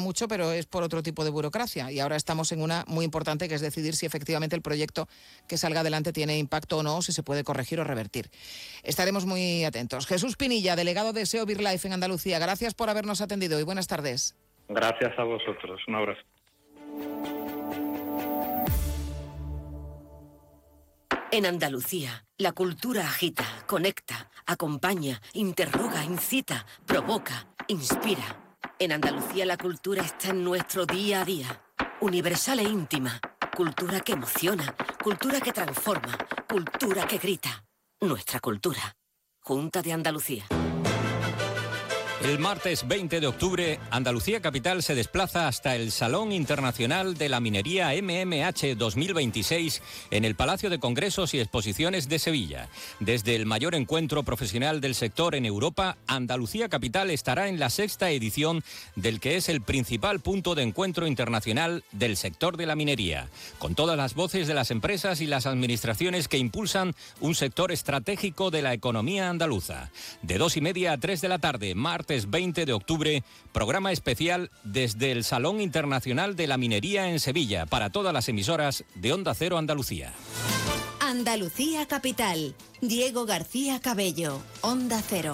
mucho, pero es por otro tipo de burocracia. Y ahora estamos en una muy importante, que es decidir si efectivamente el proyecto que salga adelante tiene impacto o no, o si se puede corregir o revertir. Estaremos muy atentos. Jesús Pinilla, delegado de SEO BirdLife en Andalucía, gracias por habernos atendido y buenas tardes. Gracias a vosotros. Un abrazo. En Andalucía, la cultura agita, conecta, acompaña, interroga, incita, provoca, inspira. En Andalucía la cultura está en nuestro día a día. Universal e íntima. Cultura que emociona, cultura que transforma, cultura que grita. Nuestra cultura. Junta de Andalucía. El martes 20 de octubre, Andalucía Capital se desplaza hasta el Salón Internacional de la Minería MMH 2026 en el Palacio de Congresos y Exposiciones de Sevilla. Desde el mayor encuentro profesional del sector en Europa, Andalucía Capital estará en la 6ª edición del que es el principal punto de encuentro internacional del sector de la minería, con todas las voces de las empresas y las administraciones que impulsan un sector estratégico de la economía andaluza. De 2:30 a 3 de la tarde, martes 20 de octubre, programa especial desde el Salón Internacional de la Minería en Sevilla para todas las emisoras de Onda Cero Andalucía. Andalucía Capital. Diego García Cabello, Onda Cero.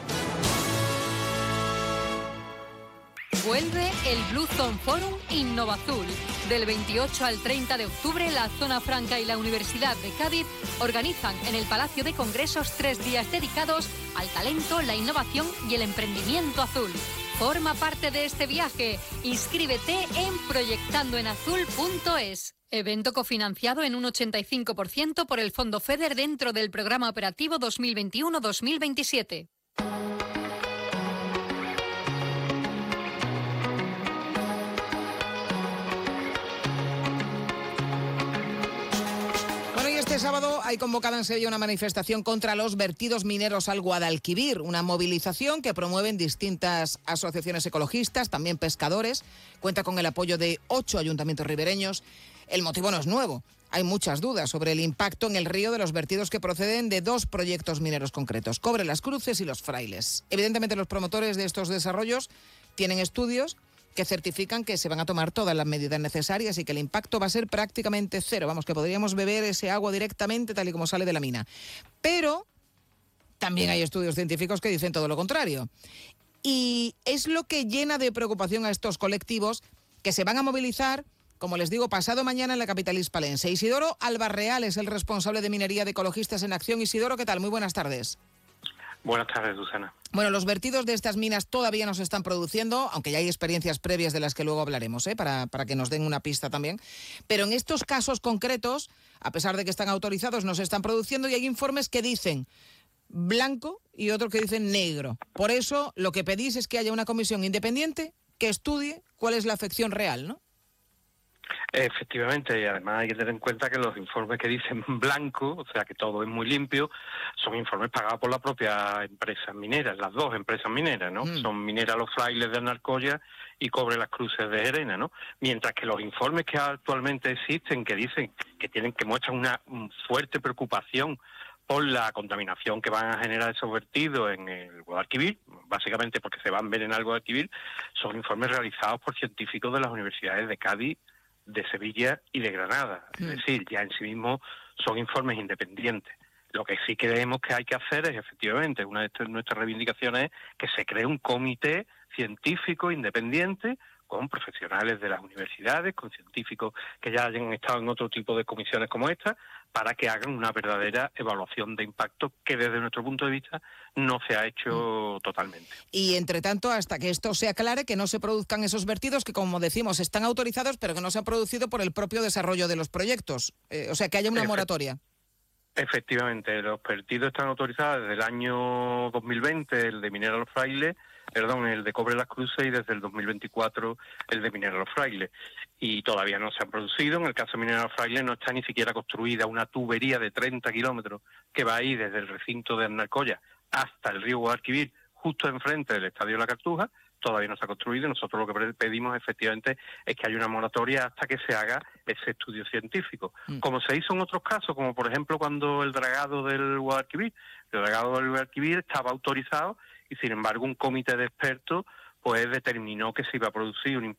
Vuelve el Blue Zone Forum Innovazul. Del 28 al 30 de octubre, la Zona Franca y la Universidad de Cádiz organizan en el Palacio de Congresos 3 días dedicados al talento, la innovación y el emprendimiento azul. Forma parte de este viaje. Inscríbete en proyectandoenazul.es. Evento cofinanciado en un 85% por el Fondo FEDER dentro del Programa Operativo 2021-2027. Este sábado hay convocada en Sevilla una manifestación contra los vertidos mineros al Guadalquivir, una movilización que promueven distintas asociaciones ecologistas, también pescadores, cuenta con el apoyo de 8 ayuntamientos ribereños. El motivo no es nuevo, hay muchas dudas sobre el impacto en el río de los vertidos que proceden de 2 proyectos mineros concretos, Cobre Las Cruces y Los Frailes. Evidentemente los promotores de estos desarrollos tienen estudios que certifican que se van a tomar todas las medidas necesarias y que el impacto va a ser prácticamente cero. Vamos, que podríamos beber ese agua directamente tal y como sale de la mina. Pero también hay estudios científicos que dicen todo lo contrario. Y es lo que llena de preocupación a estos colectivos que se van a movilizar, como les digo, pasado mañana en la capital hispalense. Isidoro Albarreal es el responsable de Minería de Ecologistas en Acción. Isidoro, ¿qué tal? Muy buenas tardes. Buenas tardes, Susana. Bueno, los vertidos de estas minas todavía no se están produciendo, aunque ya hay experiencias previas de las que luego hablaremos, para que nos den una pista también. Pero en estos casos concretos, a pesar de que están autorizados, no se están produciendo y hay informes que dicen blanco y otros que dicen negro. Por eso lo que pedís es que haya una comisión independiente que estudie cuál es la afección real, ¿no? Efectivamente, y además hay que tener en cuenta que los informes que dicen blanco, o sea que todo es muy limpio, son informes pagados por la propia empresa minera, las 2 empresas mineras, ¿no? Son Minera Los Frailes de Alnarcoya y Cobre Las Cruces de Gerena, ¿no? Mientras que los informes que actualmente existen, que dicen que muestran una fuerte preocupación por la contaminación que van a generar esos vertidos en el Guadalquivir, básicamente porque se va a envenenar el Guadalquivir, son informes realizados por científicos de las universidades de Cádiz, de Sevilla y de Granada. Es decir, ya en sí mismo son informes independientes. Lo que sí creemos que hay que hacer es, efectivamente, una de nuestras reivindicaciones es que se cree un comité científico independiente con profesionales de las universidades, con científicos que ya hayan estado en otro tipo de comisiones como esta, para que hagan una verdadera evaluación de impacto que desde nuestro punto de vista no se ha hecho totalmente. Y entre tanto, hasta que esto se aclare, que no se produzcan esos vertidos que, como decimos, están autorizados, pero que no se han producido por el propio desarrollo de los proyectos. O sea, que haya una moratoria. Efectivamente, los vertidos están autorizados desde el año 2020, el de Minera Los Frailes, el de Cobre Las Cruces, y desde el 2024 el de Minera Los Frailes. Y todavía no se han producido. En el caso de Minera Los Frailes no está ni siquiera construida una tubería de 30 kilómetros que va ahí desde el recinto de Alnarcoya hasta el río Guadalquivir, justo enfrente del Estadio La Cartuja. Todavía no se ha construido. Nosotros lo que pedimos efectivamente es que haya una moratoria hasta que se haga ese estudio científico. Como se hizo en otros casos, como por ejemplo cuando el dragado del Guadalquivir. El dragado del Guadalquivir estaba autorizado y sin embargo un comité de expertos pues determinó que se iba a producir un